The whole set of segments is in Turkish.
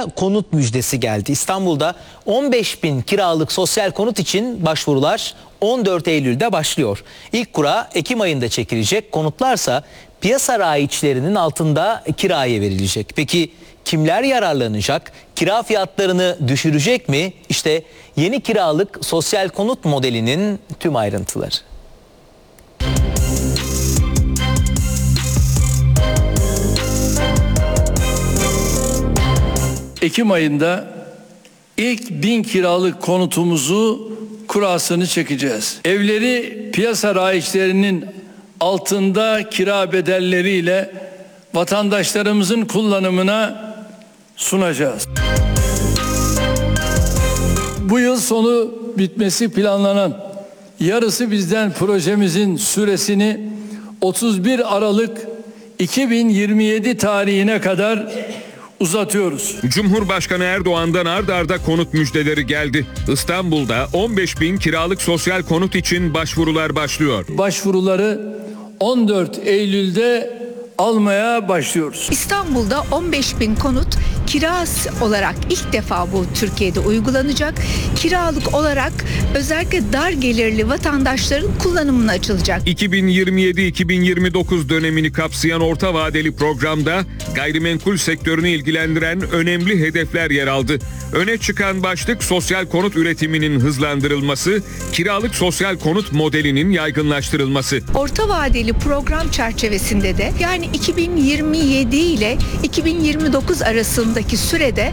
İstanbulluya konut müjdesi geldi. İstanbul'da 15 bin kiralık sosyal konut için başvurular 14 Eylül'de başlıyor. İlk kura Ekim ayında çekilecek. Konutlarsa piyasa raiçlerinin altında kiraya verilecek. Peki kimler yararlanacak? Kira fiyatlarını düşürecek mi? İşte yeni kiralık sosyal konut modelinin tüm ayrıntıları. Ekim ayında ilk 1000 kiralık konutumuzu kurasını çekeceğiz. Evleri piyasa raiçlerinin altında kira bedelleriyle vatandaşlarımızın kullanımına sunacağız. Bu yıl sonu bitmesi planlanan yarısı bizden projemizin süresini 31 Aralık 2027 tarihine kadar uzatıyoruz. Cumhurbaşkanı Erdoğan'dan ard arda konut müjdeleri geldi. İstanbul'da 15 bin kiralık sosyal konut için başvurular başlıyor. Başvuruları 14 Eylül'de almaya başlıyoruz. İstanbul'da 15 bin konut kira olarak ilk defa bu Türkiye'de uygulanacak. Kiralık olarak özellikle dar gelirli vatandaşların kullanımına açılacak. 2027-2029 dönemini kapsayan orta vadeli programda gayrimenkul sektörünü ilgilendiren önemli hedefler yer aldı. Öne çıkan başlık sosyal konut üretiminin hızlandırılması, kiralık sosyal konut modelinin yaygınlaştırılması. Orta vadeli program çerçevesinde de yani 2027 ile 2029 arasındaki sürede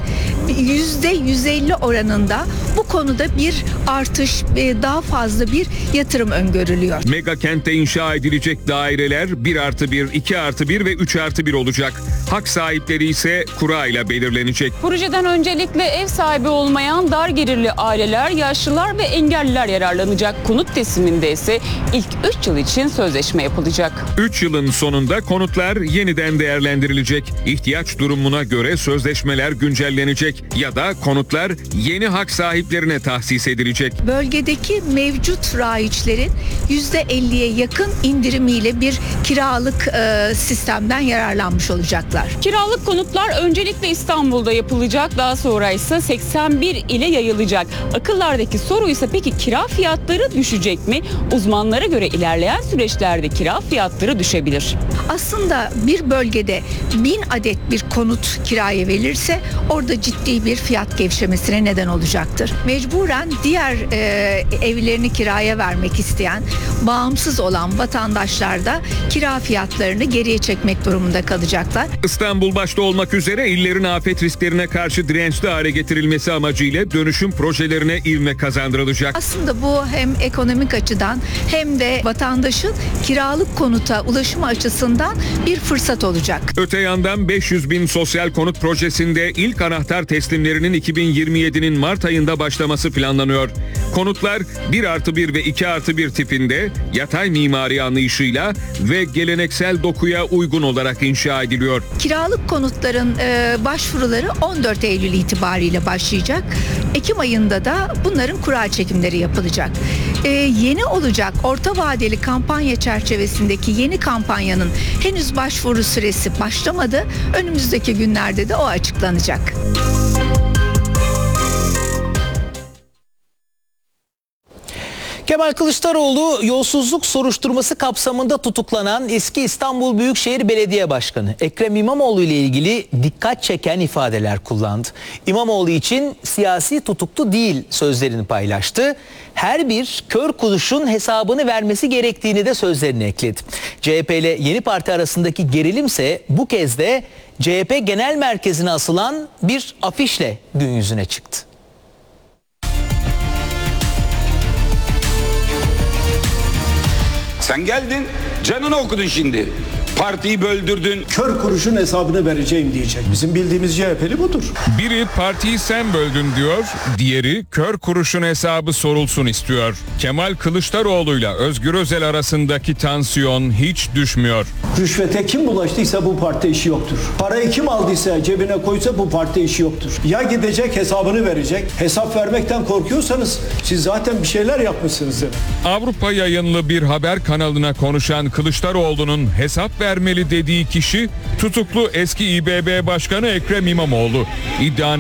%150 oranında bu konuda bir artış, daha fazla bir yatırım öngörülüyor. Mega kentte inşa edilecek daireler 1+1, 2+1 ve 3+1 olacak. Hak sahipleri ise kura ile belirlenecek. Projeden öncelikle ev sahibi olmayan dar gelirli aileler, yaşlılar ve engelliler yararlanacak. Konut tesliminde ise ilk 3 yıl için sözleşme yapılacak. 3 yılın sonunda konutlar yeniden değerlendirilecek. İhtiyaç durumuna göre sözleşmeler güncellenecek ya da konutlar yeni hak sahiplerine tahsis edilecek. Bölgedeki mevcut raiçlerin %50'ye yakın indirimiyle bir kiralık sistemden yararlanmış olacaklar. Kiralık konutlar öncelikle İstanbul'da yapılacak, daha sonra ise 81 ile yayılacak. Akıllardaki soru ise peki kira fiyatları düşecek mi? Uzmanlara göre ilerleyen süreçlerde kira fiyatları düşebilir. Aslında bir bölgede 1000 adet bir konut kiraya verilirse orada ciddi bir fiyat gevşemesine neden olacaktır. Mecburen diğer evlerini kiraya vermek isteyen, bağımsız olan vatandaşlar da kira fiyatlarını geriye çekmek durumunda kalacaklar. İstanbul başta olmak üzere illerin afet risklerine karşı dirençli hale getirilmesi amacıyla dönüşüm projelerine ivme kazandırılacak. Aslında bu hem ekonomik açıdan hem de vatandaşın kiralık konuta ulaşımı açısından bir fırsat olacak. Öte yandan 500 bin sosyal konut projesinde ilk anahtar teslimlerinin 2027'nin Mart ayında başlaması planlanıyor. Konutlar 1+1 ve 2+1 tipinde yatay mimari anlayışıyla ve geleneksel dokuya uygun olarak inşa ediliyor. Kiralık konutların başvuruları 14 Eylül itibariyle başlayacak. Ekim ayında da bunların kura çekimleri yapılacak. Yeni olacak orta vadeli kampanya çerçevesindeki yeni kampanyanın henüz başvuru süresi başlamadı. Önümüzdeki günlerde de o açıklanacak. Kemal Kılıçdaroğlu yolsuzluk soruşturması kapsamında tutuklanan eski İstanbul Büyükşehir Belediye Başkanı Ekrem İmamoğlu ile ilgili dikkat çeken ifadeler kullandı. İmamoğlu için siyasi tutuklu değil sözlerini paylaştı. Her bir kör kuşun hesabını vermesi gerektiğini de sözlerine ekledi. CHP ile yeni parti arasındaki gerilimse bu kez de CHP Genel Merkezi'ne asılan bir afişle gün yüzüne çıktı. Sen geldin, canını okudun şimdi. Partiyi böldürdün. Kör kuruşun hesabını vereceğim diyecek. Bizim bildiğimiz CHP'li budur. Biri partiyi sen böldün diyor, diğeri kör kuruşun hesabı sorulsun istiyor. Kemal Kılıçdaroğlu'yla Özgür Özel arasındaki tansiyon hiç düşmüyor. Rüşvete kim bulaştıysa bu parti işi yoktur. Parayı kim aldıysa cebine koysa bu parti işi yoktur. Ya gidecek hesabını verecek. Hesap vermekten korkuyorsanız siz zaten bir şeyler yapmışsınızdır. Avrupa yayınlı bir haber kanalına konuşan Kılıçdaroğlu'nun hesap vermeli dediği kişi tutuklu eski İBB Başkanı Ekrem İmamoğlu. İddia